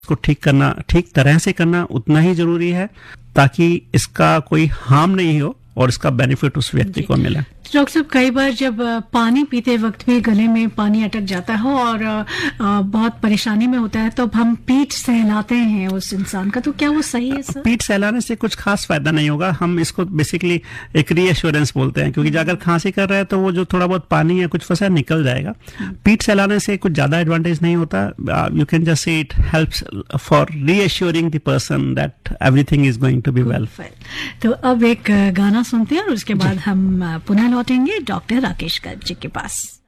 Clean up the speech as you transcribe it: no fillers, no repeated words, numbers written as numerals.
को ठीक करना, ठीक तरह से करना उतना ही जरूरी है, ताकि इसका कोई हार्म नहीं हो और इसका बेनिफिट उस व्यक्ति को मिले। डॉक्टर साहब, कई बार जब पानी पीते वक्त भी गले में पानी अटक जाता है और बहुत परेशानी में होता है, तो हम पीठ सहलाते हैं उस इंसान का, तो क्या वो सही है सर? पीठ सहलाने से कुछ खास फायदा नहीं होगा। हम इसको बेसिकली एक रीएश्योरेंस बोलते हैं, क्योंकि अगर खांसी कर रहा है तो वो जो थोड़ा बहुत पानी या कुछ फंसा निकल जाएगा। पीठ सहलाने से कुछ ज्यादा एडवांटेज नहीं होता। You can just say it helps for रीएश्योरिंग the person that everything is going to be well. तो अब एक गाना सुनते हैं और उसके बाद हम पुनः लौटेंगे डॉक्टर राकेश गर्ग जी के पास।